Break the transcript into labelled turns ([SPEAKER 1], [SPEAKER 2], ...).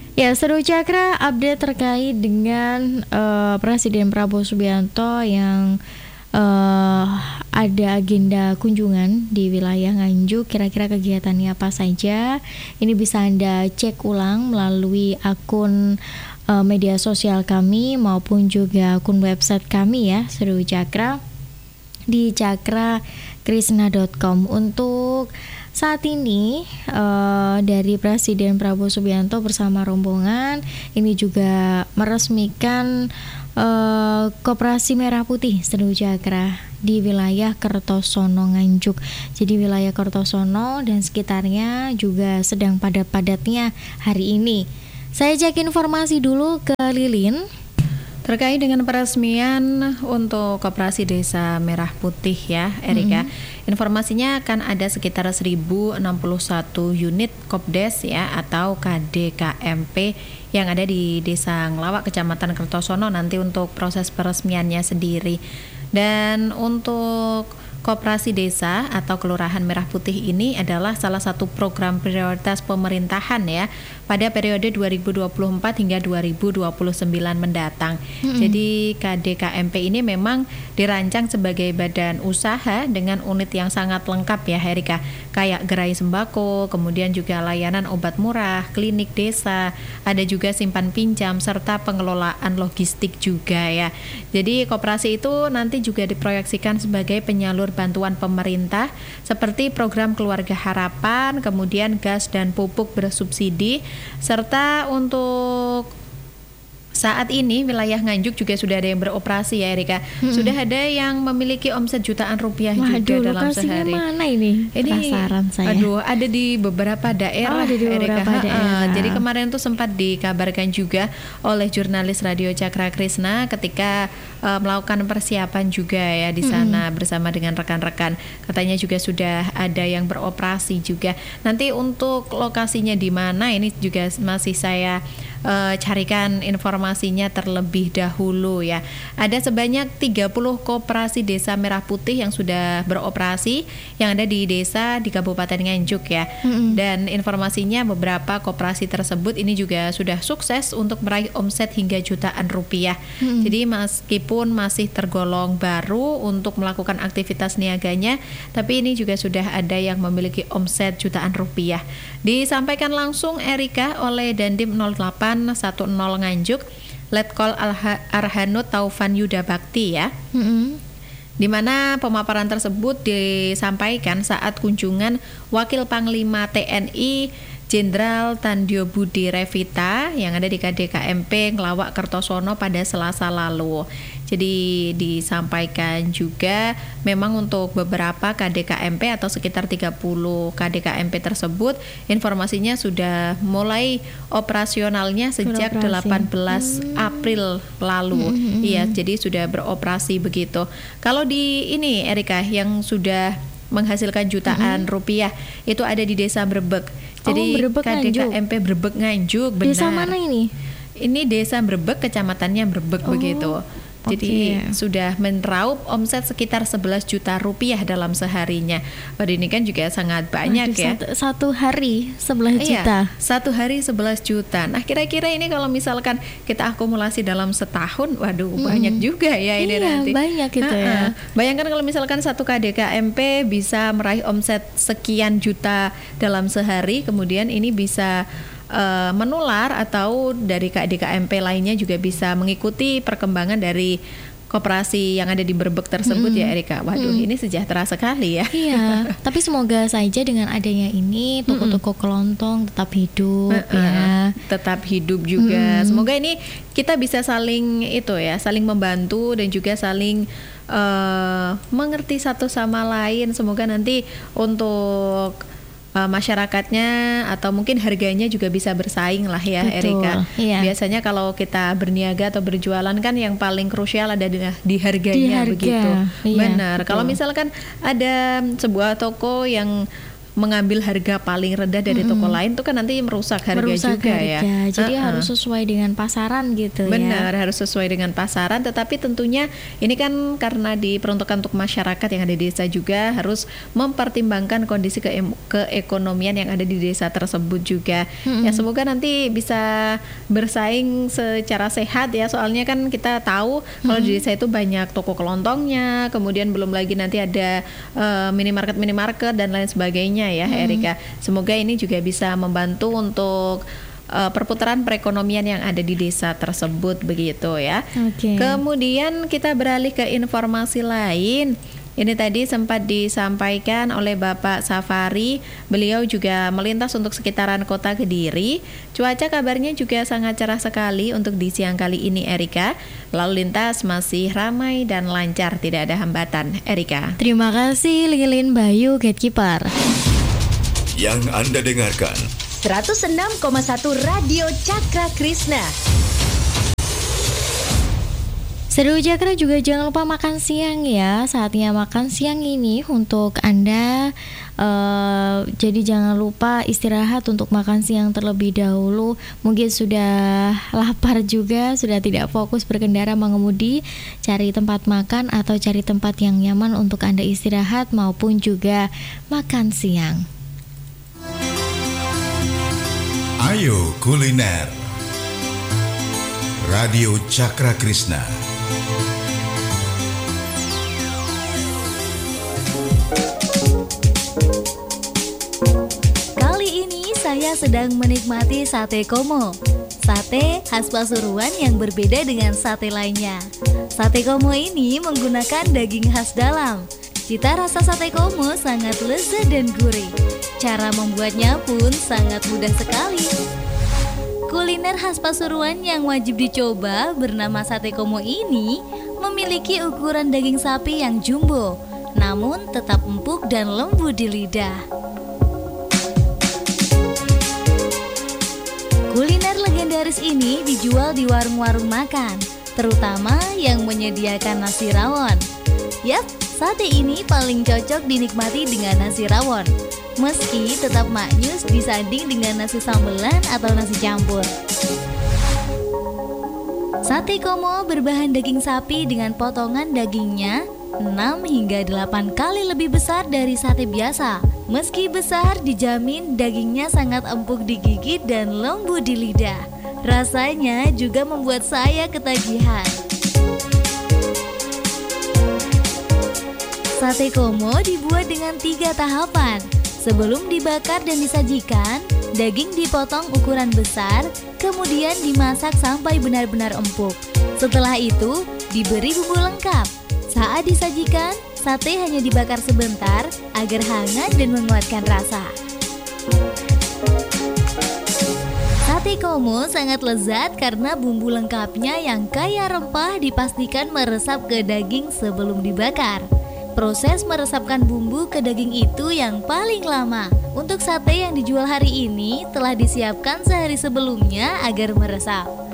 [SPEAKER 1] Ya, Seru Cakra update terkait dengan Presiden Prabowo Subianto yang ada agenda kunjungan di wilayah Nganjuk. Kira-kira kegiatannya apa saja? Ini bisa Anda cek ulang melalui akun media sosial kami maupun juga akun website kami ya, Seru Cakra di cakrakrisna.com. Untuk saat ini dari Presiden Prabowo Subianto bersama rombongan ini juga meresmikan Koperasi Merah Putih Seru Cakra di wilayah Kertosono Nganjuk. Jadi wilayah Kertosono dan sekitarnya juga sedang padat-padatnya hari ini. Saya cek informasi dulu ke Lilin
[SPEAKER 2] terkait dengan peresmian untuk Koperasi Desa Merah Putih ya, Erika. Informasinya akan ada sekitar 1061 unit Kopdes ya atau KDKMP yang ada di Desa Ngelawak, Kecamatan Kertosono nanti untuk proses peresmiannya sendiri. Dan untuk Koperasi Desa atau Kelurahan Merah Putih ini adalah salah satu program prioritas pemerintahan ya pada periode 2024 hingga 2029 mendatang. Jadi KDKMP ini memang dirancang sebagai badan usaha dengan unit yang sangat lengkap ya Erika, kayak gerai sembako, kemudian juga layanan obat murah, klinik desa, ada juga simpan pinjam serta pengelolaan logistik juga ya. Jadi koperasi itu nanti juga diproyeksikan sebagai penyalur bantuan pemerintah seperti program Keluarga Harapan, kemudian gas dan pupuk bersubsidi, serta untuk saat ini wilayah Nganjuk juga sudah ada yang beroperasi ya Erika. Sudah ada yang memiliki omset jutaan rupiah juga dalam sehari.
[SPEAKER 1] Mana ini? Penasaran saya.
[SPEAKER 2] Ada di beberapa daerah
[SPEAKER 1] ada di beberapa
[SPEAKER 2] Erika.
[SPEAKER 1] daerah.
[SPEAKER 2] Jadi kemarin tuh sempat dikabarkan juga oleh jurnalis Radio Cakra Krisna ketika melakukan persiapan juga ya di sana bersama dengan rekan-rekan. Katanya juga sudah ada yang beroperasi juga. Nanti untuk lokasinya di mana ini juga masih saya carikan informasinya terlebih dahulu ya. Ada sebanyak 30 koperasi desa Merah Putih yang sudah beroperasi yang ada di desa di Kabupaten Nganjuk ya. Dan informasinya beberapa koperasi tersebut ini juga sudah sukses untuk meraih omset hingga jutaan rupiah. Jadi meskipun masih tergolong baru untuk melakukan aktivitas niaganya, tapi ini juga sudah ada yang memiliki omset jutaan rupiah. Disampaikan langsung Erika oleh Dandim 0810 Nganjuk, Letkol Arhanud Taufan Yuda Bakti ya. Di mana pemaparan tersebut disampaikan saat kunjungan Wakil Panglima TNI Jenderal Tandyo Budi Revita yang ada di KDKMP Ngelawak Kertosono pada Selasa lalu. Jadi disampaikan juga memang untuk beberapa KDKMP atau sekitar 30 KDKMP tersebut informasinya sudah mulai operasionalnya sejak 18 April lalu. Iya, jadi sudah beroperasi begitu. Kalau di ini Erika yang sudah menghasilkan jutaan rupiah itu ada di Desa Brebek. Jadi KDKMP Brebek Nganjuk, benar.
[SPEAKER 1] Desa mana ini?
[SPEAKER 2] Ini Desa Brebek, kecamatannya Brebek begitu. Jadi sudah meraup omset sekitar 11 juta rupiah dalam seharinya. Waduh, ini kan juga sangat banyak ya.
[SPEAKER 1] Satu hari 11 juta.
[SPEAKER 2] Satu hari 11 juta. Nah, kira-kira ini kalau misalkan kita akumulasi dalam setahun, waduh banyak juga ya ini nanti.
[SPEAKER 1] Banyak gitu ya.
[SPEAKER 2] Bayangkan kalau misalkan satu KDKMP bisa meraih omset sekian juta dalam sehari, kemudian ini bisa menular atau dari KDKMP lainnya juga bisa mengikuti perkembangan dari koperasi yang ada di Brebek tersebut ya Erika. Waduh, ini sejahtera sekali ya.
[SPEAKER 1] Iya, tapi semoga saja dengan adanya ini toko-toko kelontong tetap hidup ya.
[SPEAKER 2] Tetap hidup juga. Semoga ini kita bisa saling saling membantu dan juga saling mengerti satu sama lain. Semoga nanti untuk masyarakatnya atau mungkin harganya juga bisa bersaing lah ya. Betul, Erika. Iya. Biasanya kalau kita berniaga atau berjualan kan yang paling krusial ada di harganya begitu. Iya, benar. Betul. Kalau misalkan ada sebuah toko yang mengambil harga paling rendah dari toko lain itu kan nanti merusak harga juga ya.
[SPEAKER 1] Jadi harus sesuai dengan pasaran gitu.
[SPEAKER 2] Benar, harus sesuai dengan pasaran, tetapi tentunya ini kan karena diperuntukkan untuk masyarakat yang ada di desa juga harus mempertimbangkan kondisi keekonomian yang ada di desa tersebut juga. Ya semoga nanti bisa bersaing secara sehat ya, soalnya kan kita tahu kalau di desa itu banyak toko kelontongnya, kemudian belum lagi nanti ada minimarket dan lain sebagainya ya Erika. Semoga ini juga bisa membantu untuk perputaran perekonomian yang ada di desa tersebut begitu ya. Kemudian kita beralih ke informasi lain. Ini tadi sempat disampaikan oleh Bapak Safari, beliau juga melintas untuk sekitaran kota Kediri. Cuaca kabarnya juga sangat cerah sekali untuk di siang kali ini Erika. Lalu lintas masih ramai dan lancar, tidak ada hambatan Erika.
[SPEAKER 1] Terima kasih Lilin Bayu, Gatekeeper.
[SPEAKER 3] Yang Anda dengarkan
[SPEAKER 4] 106,1 Radio Cakra Krisna.
[SPEAKER 1] Seru Cakra juga jangan lupa makan siang ya. Saatnya makan siang ini untuk Anda. Jadi jangan lupa istirahat untuk makan siang terlebih dahulu. Mungkin sudah lapar juga, sudah tidak fokus berkendara mengemudi. Cari tempat makan atau cari tempat yang nyaman untuk Anda istirahat maupun juga makan siang.
[SPEAKER 3] Ayo Kuliner Radio Cakra Krisna.
[SPEAKER 4] Kali ini saya sedang menikmati sate komo. Sate khas Pasuruan yang berbeda dengan sate lainnya. Sate komo ini menggunakan daging khas dalam. Cita rasa sate komo sangat lezat dan gurih. Cara membuatnya pun sangat mudah sekali. Kuliner khas Pasuruan yang wajib dicoba bernama sate komo ini memiliki ukuran daging sapi yang jumbo, namun tetap empuk dan lembut di lidah. Kuliner legendaris ini dijual di warung-warung makan, terutama yang menyediakan nasi rawon. Yap, sate ini paling cocok dinikmati dengan nasi rawon. Meski tetap maknyus disanding dengan nasi sambelan atau nasi campur. Sate komo berbahan daging sapi dengan potongan dagingnya 6 hingga 8 kali lebih besar dari sate biasa. Meski besar, dijamin dagingnya sangat empuk digigit dan lembut di lidah. Rasanya juga membuat saya ketagihan. Sate komo dibuat dengan 3 tahapan. Sebelum dibakar dan disajikan, daging dipotong ukuran besar, kemudian dimasak sampai benar-benar empuk. Setelah itu, diberi bumbu lengkap. Saat disajikan, sate hanya dibakar sebentar agar hangat dan menguatkan rasa. Sate komo sangat lezat karena bumbu lengkapnya yang kaya rempah dipastikan meresap ke daging sebelum dibakar. Proses meresapkan bumbu ke daging itu yang paling lama. Untuk sate yang dijual hari ini telah disiapkan sehari sebelumnya agar meresap.